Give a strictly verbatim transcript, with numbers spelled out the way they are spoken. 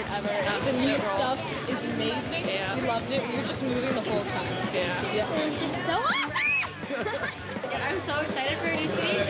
ever. Yeah, the new it stuff is amazing. Yeah. We loved it. We were just moving the whole time. Yeah. Yeah. It was just so